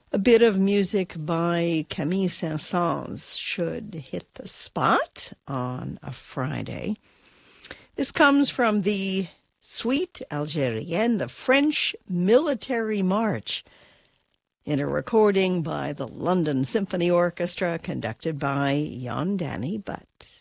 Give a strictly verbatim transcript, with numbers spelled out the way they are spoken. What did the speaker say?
A bit of music by Camille Saint-Saëns should hit the spot on a Friday. This comes from the Suite Algérienne, the French Military March, in a recording by the London Symphony Orchestra conducted by Jan Danny Butt.